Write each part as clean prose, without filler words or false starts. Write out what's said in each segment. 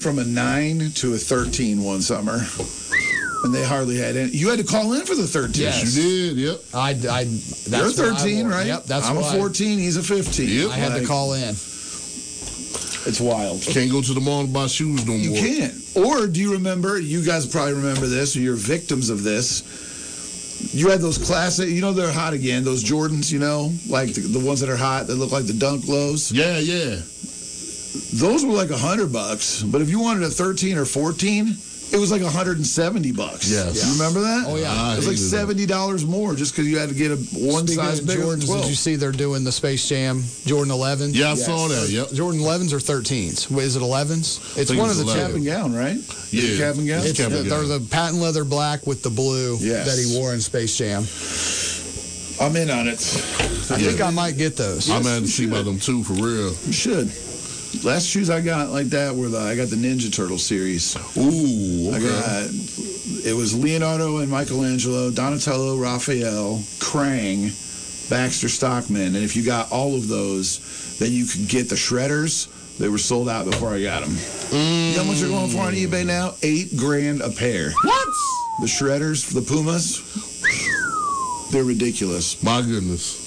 from a 9 to a 13 one summer. And they hardly had any. You had to call in for the 13. Yes. You did, yep. You're 13, right? Yep, that's I'm a 14. He's a 15. Yep. I had to call in. It's wild. Can't go to the mall to buy shoes no more. You can't. Or do you remember, you guys probably remember this, or you're victims of this. You had those classic, they're hot again, those Jordans, like the ones that are hot, that look like the Dunk Lows. Yeah, yeah. Those were like $100, but if you wanted a 13 or 14, it was like $170. Yes. You remember that? Oh, yeah. It was like $70 more just because you had to get a one Speaking size of bigger than Jordans, 12. did you see they're doing the Space Jam Jordan 11? Yeah, I saw that, yep. Jordan 11s or 13s? Wait, is it 11s? It's think one it's of the 11. Cap and gown, right? Yeah. Cap and gown? It's cap and They're gown. the patent leather black with the blue Yes. that he wore in Space Jam. I'm in on it. I think I might get those. I'm mad to see about them too, for real. You should. Last shoes I got like that were I got the Ninja Turtle series. Ooh, okay. It was Leonardo and Michelangelo, Donatello, Raphael, Krang, Baxter Stockman. And if you got all of those, then you could get the Shredders. They were sold out before I got them. You know how much they're going for on eBay now? $8,000 a pair. What? The Shredders, the Pumas, they're ridiculous. My goodness.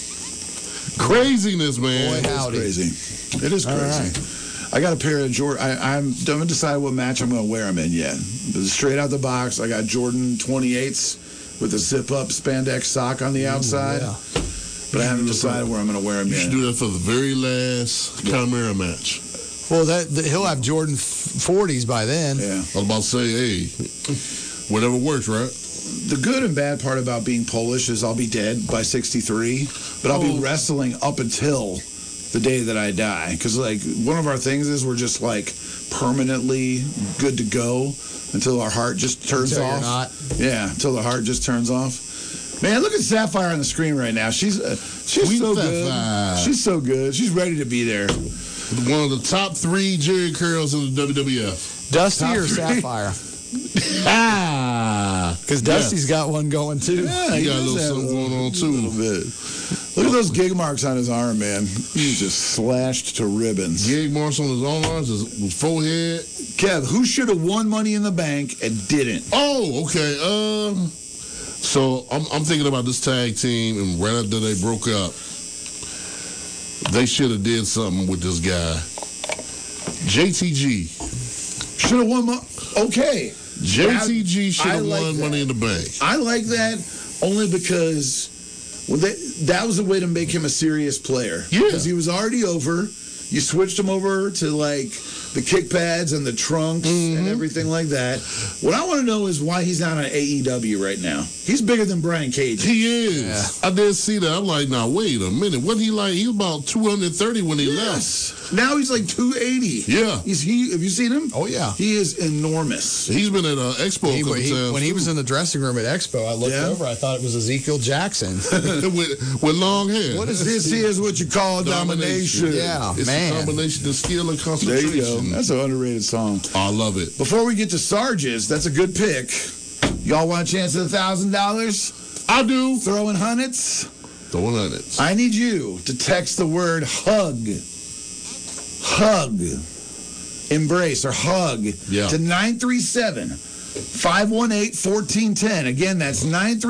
Craziness, man. Boy, howdy. It's crazy. It is crazy. right. I got a pair of Jordan. I haven't decided what match I'm going to wear them in yet. But straight out the box, I got Jordan 28s with a zip-up spandex sock on the outside. yeah. But I haven't decided where I'm going to wear them You should in. do that for the very last Chimera match. Well, he'll have Jordan 40s by then. Yeah. I was about to say, hey, whatever works, right? The good and bad part about being Polish is I'll be dead by 63, but I'll be wrestling up until the day that I die. Because, one of our things is we're just, permanently good to go until our heart just turns Until off. you're not. Yeah, until the heart just turns off. Man, look at Sapphire on the screen right now. She's so good. Sapphire. She's so good. She's ready to be there. One of the top 3 Jerry curls in the WWF. Dusty Top or 3. Sapphire? Ah! Because Dusty's got one going, too. Yeah, He got a does little have something going on, a too. little bit. Look at those gig marks on his arm, man. He's just slashed to ribbons. Gig marks on his arms, his forehead. Kev, who should have won Money in the Bank and didn't? Oh, okay. So I'm thinking about this tag team, and right after they broke up, they should have did something with this guy. JTG. Should have won. Okay. JTG should I have like won that. Money in the Bank. I like that only because that was a way to make him a serious player. Yeah. Because he was already over. You switched him over to the kick pads and the trunks and everything like that. What I want to know is why he's not on AEW right now. He's bigger than Brian Cage. He is. I did see that. I'm like, now, wait a minute. Wasn't he he was about 230 when he left. Now he's like 280. Yeah. Have you seen him? Oh, yeah. He is enormous. He's been at Expo a couple times. When he was in the dressing room at Expo, I looked over. I thought it was Ezekiel Jackson. with long hair. What is this? Here's what you call domination. Yeah, It's man. a combination of skill and There concentration. you go. That's an underrated song. I love it. Before we get to Sarge's, that's a good pick. Y'all want a chance at $1,000? I do. Throwing hundreds? Throwing hundreds. I need you to text the word hug. Hug. Embrace or hug to 937-518-1410. Again, that's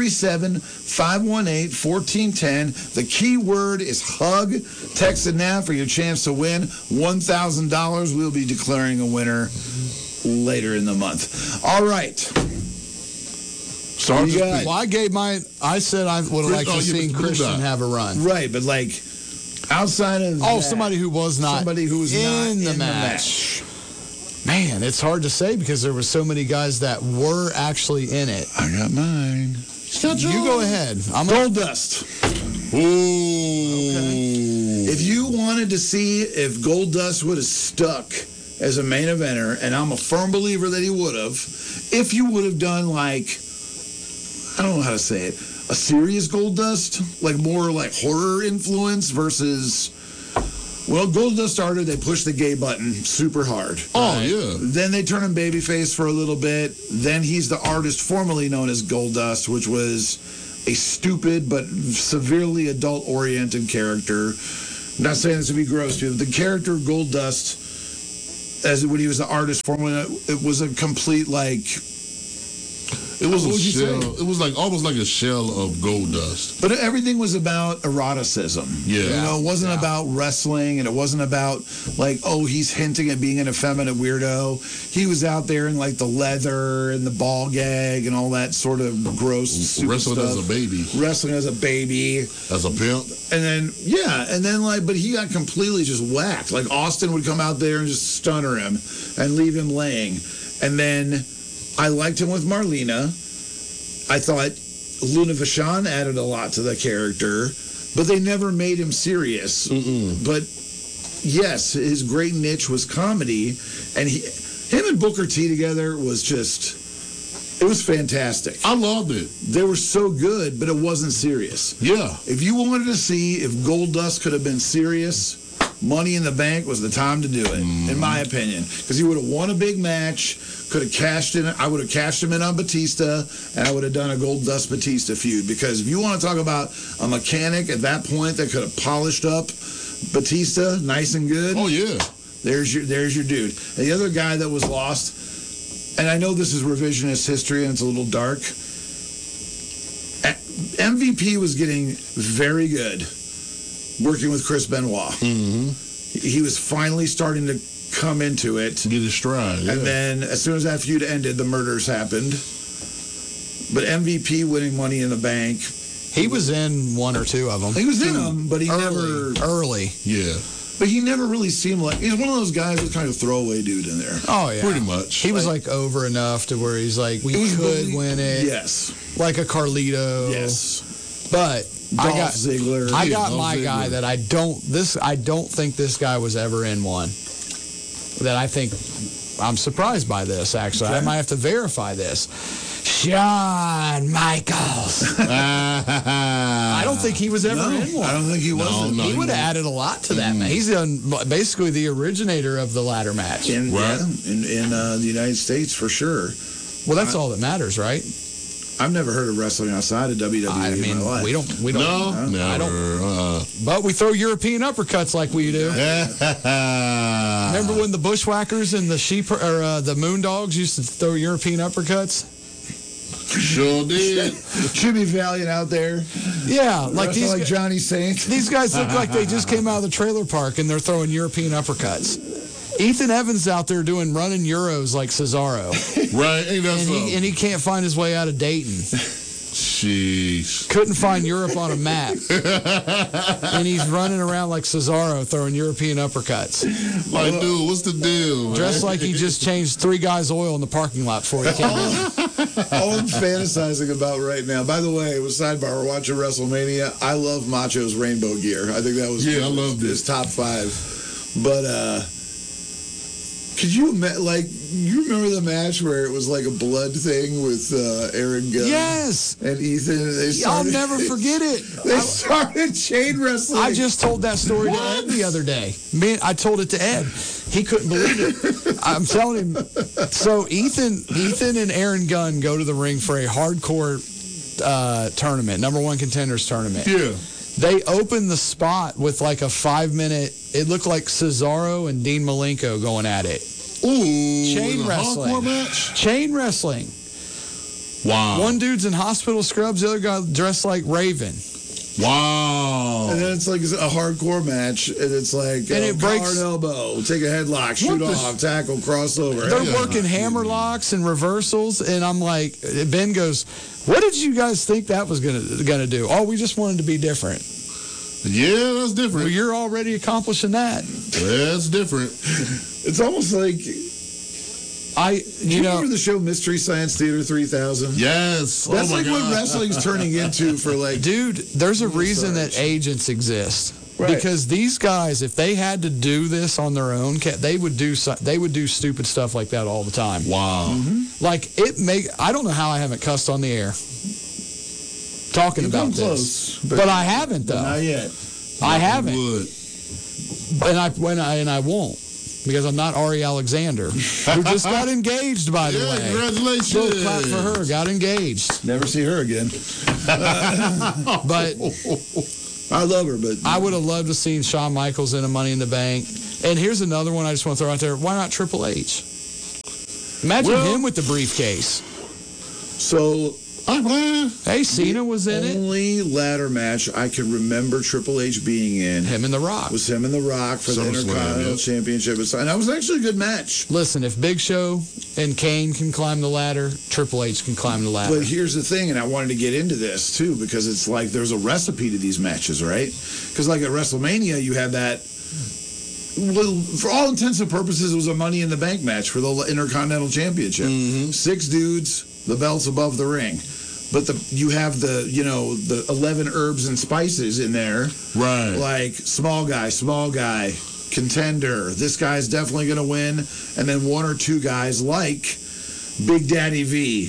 937-518-1410. The key word is hug. Text it now for your chance to win $1,000. We'll be declaring a winner later in the month. All right. Sergeant got? Well, I said I would have liked to see Christian have a run. Right, but outside of somebody who was not in the match. Man, it's hard to say because there were so many guys that were actually in it. I got mine. You go ahead. Gold Dust. Ooh. Okay. If you wanted to see if Gold Dust would have stuck as a main eventer, and I'm a firm believer that he would have, if you would have done I don't know how to say it, a serious Gold Dust, more horror influence versus, Gold Dust started, they pushed the gay button super hard. Oh, yeah. Then they turn him babyface for a little bit. Then he's the artist formerly known as Gold Dust, which was a stupid but severely adult-oriented character. I'm not saying this to be gross to you, but the character Gold Dust as when he was the artist form, it was a complete like. It was What a would you shell. say? It was like almost like a shell of Gold Dust. But everything was about eroticism. Yeah. You know, it wasn't about wrestling, and it wasn't about like, oh, he's hinting at being an effeminate weirdo. He was out there in like the leather and the ball gag and all that sort of gross stupid Wrestling stuff. as a baby, Wrestling as a baby. as a pimp. And then like, but he got completely just whacked. Like Austin would come out there and just stunner him and leave him laying. And then I liked him with Marlena. I thought Luna Vachon added a lot to the character, but they never made him serious. But yes, his great niche was comedy, and him and Booker T together was just, it was fantastic. I loved it. They were so good, but it wasn't serious. Yeah. If you wanted to see if Gold Dust could have been serious, Money in the Bank was the time to do it, in my opinion, because he would have won a big match, could have cashed in. I would have cashed him in on Batista, and I would have done a Gold Dust Batista feud. Because if you want to talk about a mechanic at that point that could have polished up Batista nice and good, Oh yeah. there's your dude. And the other guy that was lost, and I know this is revisionist history and it's a little dark. MVP was getting very good working with Chris Benoit. He was finally starting to come into it. Get his stride. Yeah. And then as soon as that feud ended, the murders happened. But MVP winning Money in the Bank, He was in one or two of them. he was in them, but he never. Early. Yeah. But he never really seemed like he's one of those guys that's kind of throwaway dude in there. Oh, yeah. Pretty much. He was like over enough to where he's like, we It was could win it. Yes. Like a Carlito. Yes. But Dolph Ziggler. I Yeah, got Dolph my Ziggler. guy that I don't think this guy was ever in one. That I think I'm surprised by this actually. I Okay. might have to verify this. Shawn Michaels. I don't think he was ever No, in one. I don't think he was. no. He would have added a lot to that, man. He's basically the originator of the ladder match. In, Right. in the United States for sure. Well, that's all that matters, right? I've never heard of wrestling outside of WWE I in mean, my life. we don't. No, I never. don't. But we throw European uppercuts like we do. Remember when the Bushwhackers and the sheep or the Moondogs used to throw European uppercuts? Sure did. Jimmy Valiant out there. Yeah, like Wrestling these like Johnny Saint. these guys look like they just came out of the trailer park and they're throwing European uppercuts. Ethan Evans out there doing running Euros like Cesaro, Right? Ain't that and something? he can't find his way out of Dayton. Jeez. Couldn't find Europe on a map, and he's running around like Cesaro throwing European uppercuts. Like, dude, what's the deal? man? Dressed like he just changed 3 guys' oil in the parking lot before he came in. All I'm fantasizing about right now. By the way, with sidebar, we're watching WrestleMania. I love Macho's rainbow gear. I think that was Yeah, I loved it. his top 5. But could you you remember the match where it was like a blood thing with Aaron Gunn? Yes, And Ethan. I'll never forget it. They started chain wrestling. I just told that story to Ed the other day. I told it to Ed. He couldn't believe it. I'm telling him. So Ethan and Aaron Gunn go to the ring for a hardcore tournament, number 1 contenders tournament. Yeah. They opened the spot with like a 5-minute. It looked like Cesaro and Dean Malenko going at it. Ooh. Chain in a wrestling. hardcore match? Chain wrestling. Wow. One dude's in hospital scrubs. The other guy dressed like Raven. Wow. And then it's like a hardcore match, and it's like And it breaks- collar and elbow, take a headlock, shoot What the- off, tackle, crossover. They're Yeah. working hammer locks and reversals, and I'm like, Ben goes, "What did you guys think that was gonna do? Oh, we just wanted to be different. Yeah, that's Well, different. you're already accomplishing that. That's different. It's almost like You you know, remember the show Mystery Science Theater 3000? Yes. That's oh my like God. what wrestling's turning into for like. dude, there's a reason that agents exist. Right. Because these guys, if they had to do this on their own, they would do stupid stuff like that all the time. Wow. Like I don't know how I haven't cussed on the air talking You've about come this, close, but I haven't though. Not yet. I haven't, Would. and I won't because I'm not Ari Alexander, who just got engaged, by the Yeah, way. congratulations. Little clap for her. Got engaged, Never see her again. but I love her, but I would have loved to seen Shawn Michaels in a Money in the Bank. And here's another one I just want to throw out there. Why not Triple H? Imagine him with the briefcase. So, Hey, Cena was in it. only ladder match I can remember Triple H being in Him and The Rock. was him and The Rock for the SummerSlam, Intercontinental yeah. Championship. And that was actually a good match. Listen, if Big Show and Kane can climb the ladder, Triple H can climb the ladder. But here's the thing, and I wanted to get into this too, because it's like there's a recipe to these matches, right? Because like at WrestleMania, you had that. Well, for all intents and purposes, it was a Money in the Bank match for the Intercontinental Championship. 6 dudes, the belts above the ring. But you have the 11 herbs and spices in there. Right. Like small guy, contender. This guy's definitely going to win. And then 1 or 2 guys like Big Daddy V,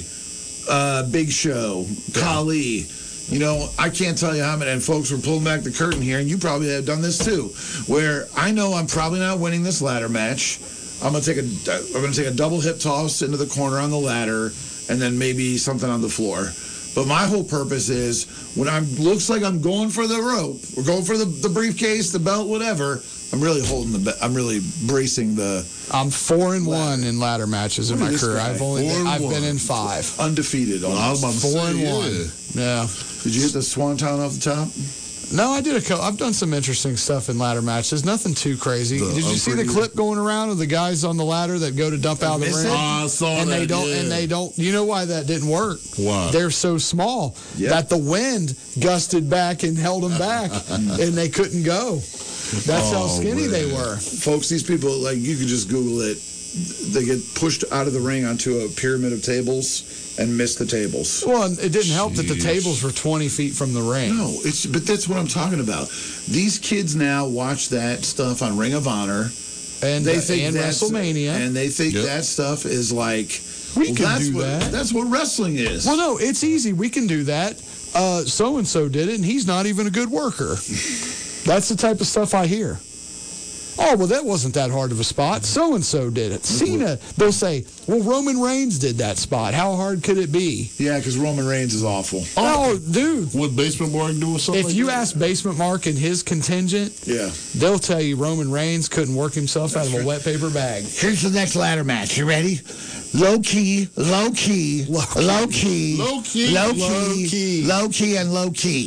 Big Show, Khali. You know, I can't tell you how many, and folks, we're pulling back the curtain here, and you probably have done this too, where I know I'm probably not winning this ladder match. I'm gonna take a double hip toss into the corner on the ladder, and then maybe something on the floor. But my whole purpose is when looks like I'm going for the rope, or going for the briefcase, the belt, whatever. I'm really I'm really bracing the. I'm 4-1 in ladder matches in Look at my this career. guy. I've been in 5. Undefeated. I was about to 4-1. say, Yeah. Did you hit the swanton off the top? No, I did I've done some interesting stuff in ladder matches. Nothing too crazy. Did you see the clip going around of the guys on the ladder that go to dump out of the ring? I saw And that. they don't. You know why that didn't work? Why? They're so small that the wind gusted back and held them back, and they couldn't go. That's how skinny they were. Folks, these people, like, you could just Google it. They get pushed out of the ring onto a pyramid of tables and miss the tables. Well, it didn't help that the Jeez. tables were 20 feet from the ring. No, but that's what I'm talking about. These kids now watch that stuff on Ring of Honor. And They think and that's- WrestleMania. And they think that stuff is like, We can that's do that. That's what wrestling is. Well, no, it's easy. We can do that. So-and-so did it, and he's not even a good worker. That's the type of stuff I hear. Oh, well, that wasn't that hard of a spot. So-and-so did it. Cena, they'll say, well, Roman Reigns did that spot. How hard could it be? Yeah, because Roman Reigns is awful. Oh, dude. Would Basement Mark do something If like you that? ask Basement Mark and his contingent, Yeah. they'll tell you Roman Reigns couldn't work himself out of a wet paper bag. Here's the next ladder match. You ready? Low key, low key, low key, Low key. low Low key, key. low key, and low key.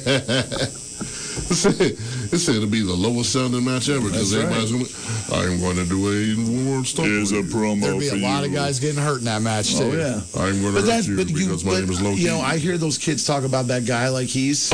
It said it'll be the lowest sounding match ever because That's everybody's going to. I'm going to do a more stuff. Here's a promo There'd be a lot of guys getting hurt in that match, too. Oh yeah. I'm going to hurt you because my name is Loki. You know, I hear those kids talk about that guy like he's,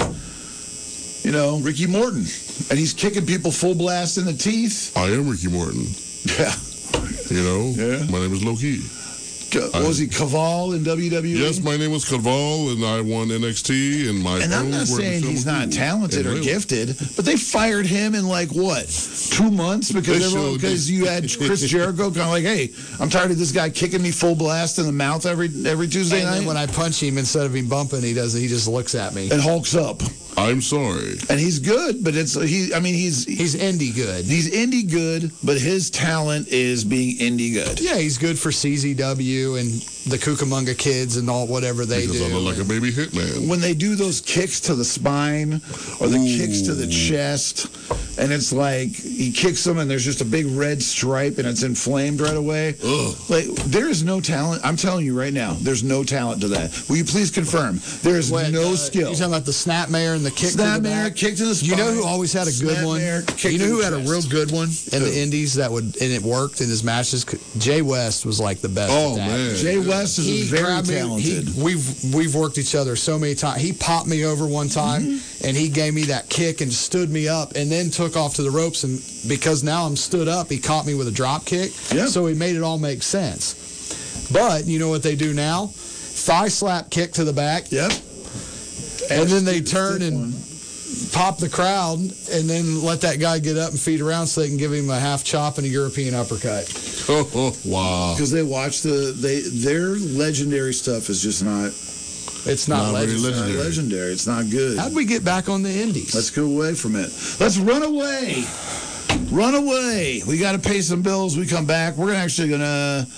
Ricky Morton, and he's kicking people full blast in the teeth. I am Ricky Morton. Yeah. Yeah. My name is Loki. Was he Caval in WWE? Yes, my name was Carval, and I won NXT. And I'm not saying he's not talented or gifted, but they fired him in like what, 2 months because you had Chris Jericho kind of like, hey, I'm tired of this guy kicking me full blast in the mouth every Tuesday And night. then when I punch him, instead of him bumping, he just looks at me. And hulks up, I'm sorry. and he's good, but he's He's indie good. He's indie good, but his talent is being indie good. Yeah, he's good for CZW and the Cucamonga Kids and all whatever they Because do. I look like a baby hitman. When they do those kicks to the spine or the kicks to the chest, and it's like he kicks them and there's just a big red stripe and it's inflamed right away. Ugh. Like, there is no talent. I'm telling you right now, there's no talent to that. Will you please confirm? There is no skill. You're talking about the snapmare and the kick to the Snapmare, back? kick to the spine. You know who always had a good one? Snapmare, kick You know to who the had a chest. real good one in the Indies and it worked in his matches? Jay West was like the best Oh, at that. man. Jay West is very grabbed me. talented. We've worked each other so many times. He popped me over one time, and he gave me that kick and stood me up, and then took off to the ropes. And because now I'm stood up, he caught me with a drop kick. Yep. So he made it all make sense. But you know what they do now? Thigh slap kick to the back. Yep. And then they turn and pop the crowd, and then let that guy get up and feed around so they can give him a half chop and a European uppercut. Oh, wow. Because they watch their legendary stuff is just not It's not Not very legendary. legendary. It's not good. How'd we get back on the Indies? Let's go away from it. Let's run away. Run away. We got to pay some bills. We come back. We're actually going to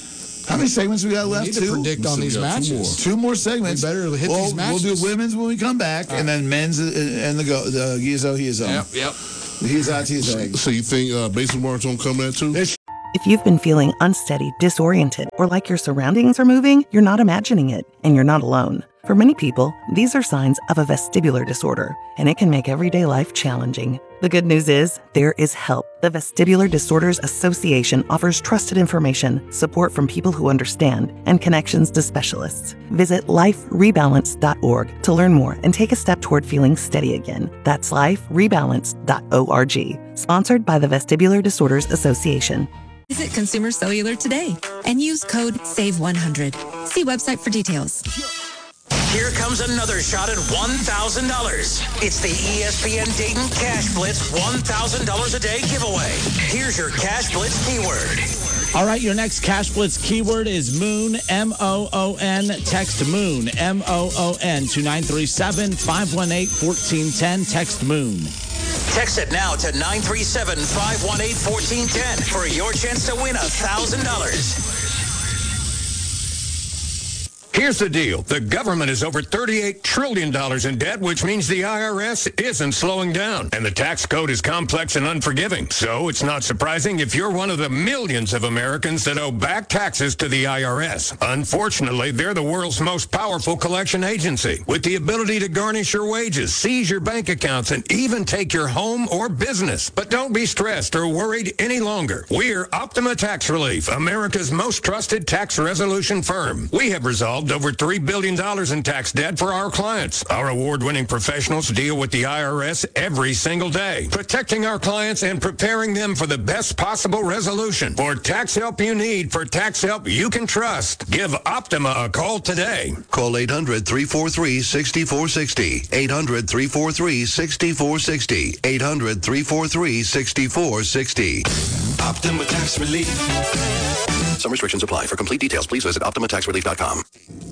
How many segments we got We left? need to Two? predict on these got two matches. Two more segments. We better hit these matches. We'll do women's when we come back, and then men's and the Gizo. Yep. So you think Basic Mark's gonna come at too? If you've been feeling unsteady, disoriented, or like your surroundings are moving, you're not imagining it, and you're not alone. For many people, these are signs of a vestibular disorder, and it can make everyday life challenging. The good news is, there is help. The Vestibular Disorders Association offers trusted information, support from people who understand, and connections to specialists. Visit liferebalance.org to learn more and take a step toward feeling steady again. That's liferebalance.org. Sponsored by the Vestibular Disorders Association. Visit Consumer Cellular today and use code SAVE100. See website for details. Here comes another shot at $1,000. It's the ESPN Dayton Cash Blitz $1,000 a day giveaway. Here's your Cash Blitz keyword. All right, your next Cash Blitz keyword is Moon, M-O-O-N. Text Moon, M-O-O-N, to 937-518-1410. Text Moon. Text it now to 937-518-1410 for your chance to win $1,000. Here's the deal. The government is over $38 trillion in debt, which means the IRS isn't slowing down. And the tax code is complex and unforgiving. So it's not surprising if you're one of the millions of Americans that owe back taxes to the IRS. Unfortunately, they're the world's most powerful collection agency, with the ability to garnish your wages, seize your bank accounts, and even take your home or business. But don't be stressed or worried any longer. We're Optima Tax Relief, America's most trusted tax resolution firm. We have resolved over $3 billion in tax debt for our clients. Our award-winning professionals deal with the IRS every single day, protecting our clients and preparing them for the best possible resolution. For tax help you need, for tax help you can trust, give Optima a call today. Call 800-343-6460. 800-343-6460. 800-343-6460. Optima Tax Relief. Some restrictions apply. For complete details, please visit OptimaTaxRelief.com.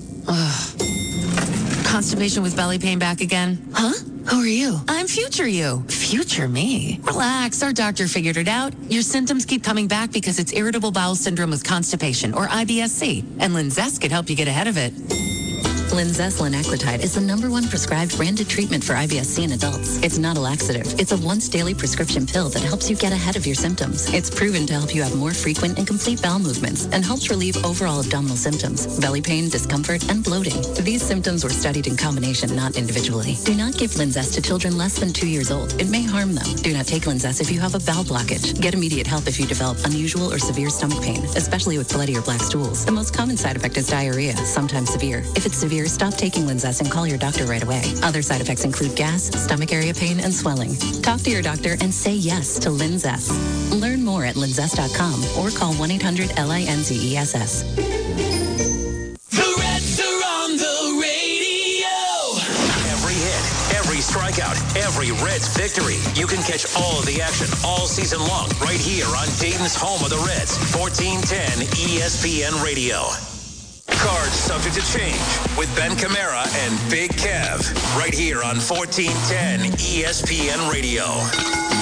Constipation with belly pain back again? Huh? Who are you? I'm future you. Future me? Relax, our doctor figured it out. Your symptoms keep coming back because it's irritable bowel syndrome with constipation, or IBS-C, and Linzess can help you get ahead of it. Linzess linaclotide is the #1 prescribed branded treatment for IBS-C in adults. It's not a laxative. It's a once-daily prescription pill that helps you get ahead of your symptoms. It's proven to help you have more frequent and complete bowel movements and helps relieve overall abdominal symptoms, belly pain, discomfort, and bloating. These symptoms were studied in combination, not individually. Do not give Linzess to children less than 2 years old. It may harm them. Do not take Linzess if you have a bowel blockage. Get immediate help if you develop unusual or severe stomach pain, especially with bloody or black stools. The most common side effect is diarrhea, sometimes severe. If it's severe, stop taking Linzess and call your doctor right away. Other side effects include gas, stomach area pain, and swelling. Talk to your doctor and say yes to Linzess. Learn more at linzess.com or call 1-800-LINZESS. The Reds are on the radio. Every hit, every strikeout, every Reds victory. You can catch all of the action all season long right here on Dayton's home of the Reds, 1410 ESPN Radio. Cards subject to change with Ben Camara and Big Kev right here on 1410 ESPN Radio.